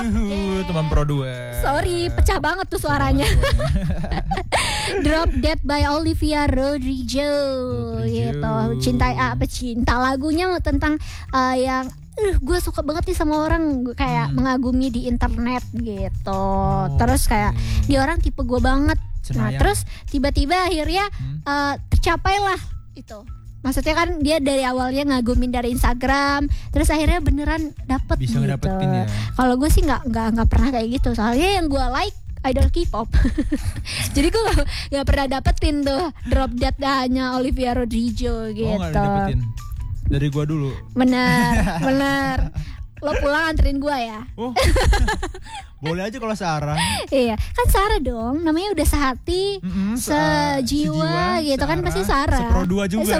Teman Pro 2. Sorry, pecah banget tuh suaranya. Drop Dead by Olivia Rodrigo gitu. Cinta lagunya tentang yang gue suka banget nih sama orang, gue kayak mengagumi di internet gitu. Terus kayak dia orang tipe gue banget. Nah terus tiba-tiba akhirnya tercapailah itu. Maksudnya kan dia dari awalnya ngagumin dari Instagram, terus akhirnya beneran dapet bisa gitu. ngedapetin ya. Kalau gue sih nggak pernah kayak gitu. Soalnya yang gue like idol K-pop. Jadi gue gak pernah dapetin tuh Drop Dead hanya Olivia Rodrigo gitu. Oh gak dapetin. Dari gue dulu. Bener. Lo pulang anterin gue ya. Oh. Boleh aja kalau Sarah. Iya, kan Sarah dong. Namanya udah sehati, sejiwa gitu kan, pasti Sarah. Seprodua juga.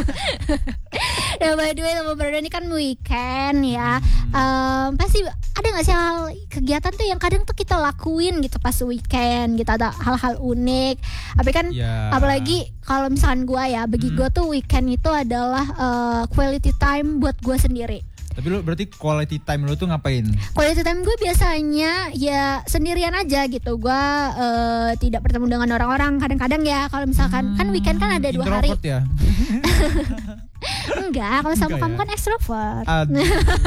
Nah, by the way, sama Bro ini kan weekend ya. Pasti ada gak sih hal kegiatan tuh yang kadang tuh kita lakuin gitu pas weekend gitu, ada hal-hal unik. Tapi kan apalagi kalau misalkan gue ya, bagi gue tuh weekend itu adalah quality time buat gue sendiri. Tapi lu berarti quality time lu tuh ngapain? Quality time gue biasanya ya sendirian aja gitu. Gue tidak bertemu dengan orang-orang. Kadang-kadang ya kalau misalkan kan weekend kan ada 2 hari. Introvert ya? Enggak, kalau sama kamu kan ekstrovert. Aduh.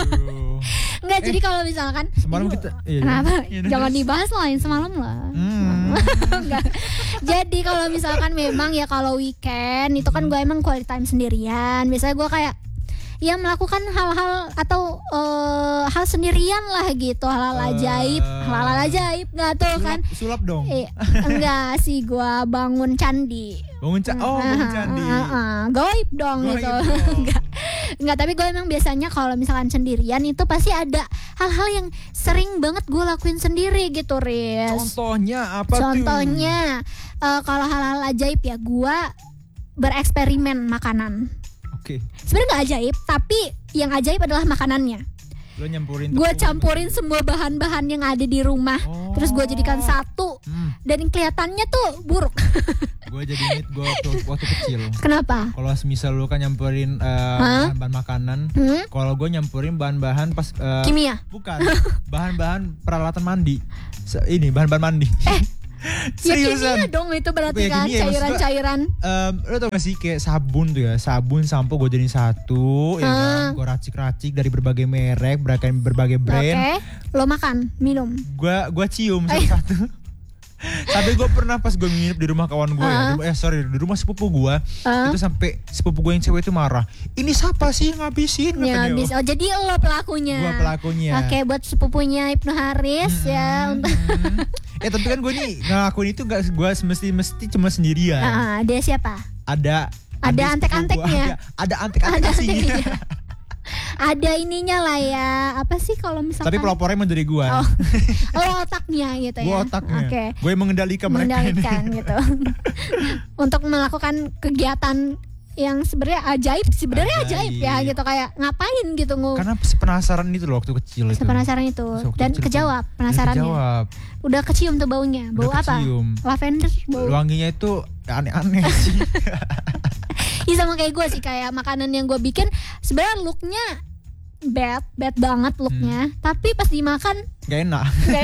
Enggak, jadi kalau misalkan semalam kita kenapa? Jangan dibahas lah yang semalam lah. Enggak. Jadi kalau misalkan memang ya kalau weekend itu kan gue emang quality time sendirian. Biasanya gue kayak ya melakukan hal-hal atau hal sendirian lah gitu, hal-hal ajaib nggak tuh kan? Sulap dong. Enggak sih, gua bangun candi. Bangun candi. Gaib dong gitu. Enggak, tapi gue emang biasanya kalau misalkan sendirian itu pasti ada hal-hal yang sering banget gue lakuin sendiri gitu, Riz. Contohnya apa tuh? Contohnya kalau hal-hal ajaib ya, gue bereksperimen makanan. Sebenarnya nggak ajaib, tapi yang ajaib adalah makanannya. Lo nyampurin. Gue campurin semua bahan-bahan yang ada di rumah, terus gue jadikan satu, dan kelihatannya tuh buruk. Gue jadi inget gue waktu kecil. Kenapa? Kalau misal lo kan nyampurin bahan-bahan makanan, kalau gue nyampurin bahan-bahan pas kimia. Bukan, bahan-bahan peralatan mandi. Ini bahan-bahan mandi. Seriusan? Ya kimia dong itu berarti kan cairan-cairan. Lo tau gak sih kayak sabun tuh ya, sabun sampo gue jadiin satu, ya kan? Gue racik-racik dari berbagai merek, berbagai brand. Lo makan, minum. Gue cium satu-satu. Sampai gue pernah pas gue nginep di rumah kawan gue di rumah sepupu gue, itu sampai sepupu gue yang cewek itu marah. Ini siapa sih yang ngabisin? Oh, jadi lo pelakunya. Gue pelakunya. Oke, buat sepupunya Ibnu Haris ya. Tapi kan gue nih ngelakuin itu gak gue mesti cuma sendirian. Dia siapa? Ada antek-anteknya. Ada antek-antek aslinya. Ada ininya lah ya. Apa sih kalau misalkan? Tapi pelopornya emang dari gue. Lo otaknya gitu ya. Gue otaknya. Okay. Gue mengendalikan mereka ini. Gitu. Untuk melakukan kegiatan yang sebenarnya ajaib ya gitu, kayak ngapain gitu. Karena penasaran itu loh waktu kecil itu. Penasaran itu. Dan kejawab penasarannya. Udah kecium tuh baunya. Bau apa? Lavender. Wanginya itu aneh-aneh sih. Iya, sama kayak gue sih, kayak makanan yang gue bikin sebenarnya looknya bad banget looknya, tapi pas dimakan gak enak.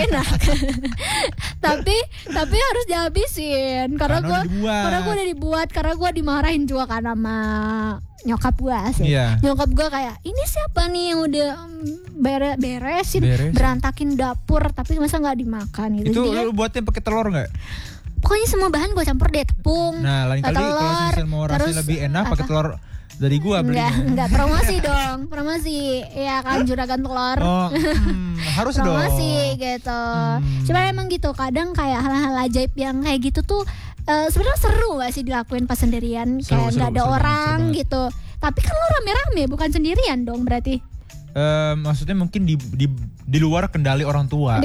tapi harus dihabisin karena gue udah dibuat, karena gue dimarahin juga kan sama nyokap gue sih. Nyokap gue kayak, ini siapa nih yang udah beresin berantakin dapur tapi masa nggak dimakan gitu. Itu lu buatnya pakai telur nggak? Pokoknya semua bahan gue campur deh, tepung, lain kali kalau misalnya mau rasanya lebih enak pakai telur dari gua belinya. Enggak, promosi ya kan, juragan telur. Harus promosi dong gitu. Cuma emang gitu, kadang kayak hal-hal ajaib yang kayak gitu tuh sebenarnya seru gak sih dilakuin pas sendirian, kayak nggak ada orang gitu. Tapi kan lo rame-rame, bukan sendirian dong berarti. Maksudnya mungkin di luar kendali orang tua.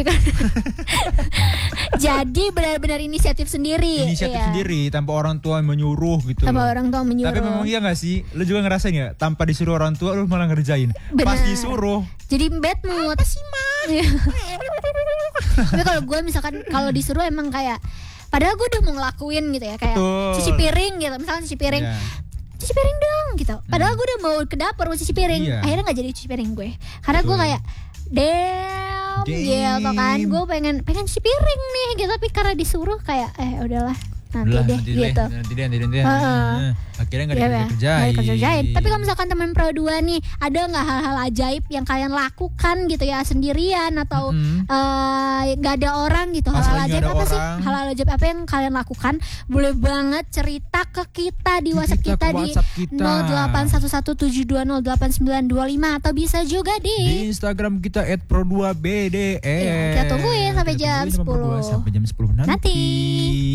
Jadi benar-benar inisiatif sendiri. Sendiri tanpa orang tua menyuruh gitu. Orang tua menyuruh. Tapi memang iya gak sih? Lu juga ngerasain gak? Tanpa disuruh orang tua lu malah ngerjain. Bener. Pas disuruh jadi bad mood. Apa sih, Ma? Tapi kalau gue misalkan kalau disuruh emang kayak, padahal gue udah mau ngelakuin gitu ya, kayak cuci piring gitu. Misalkan cuci piring. Cuci piring dong gitu. Padahal gue udah mau ke dapur mau cuci piring. Akhirnya gak jadi cuci piring gue. Karena gue kayak gitu kan. Gue pengen si piring nih gitu, tapi karena disuruh kayak udahlah nanti deh gitu. Akhirnya gak dikerjain. Tapi kalau misalkan teman pro 2 nih, ada nggak hal-hal ajaib yang kalian lakukan gitu ya, sendirian atau nggak ada orang gitu? Hal-hal ajaib apa sih? Hal-hal ajaib apa yang kalian lakukan? Boleh banget cerita ke kita di WhatsApp kita di 081172089925 atau bisa juga di Instagram kita @pro2bds. Kita tungguin sampai jam 10 nanti.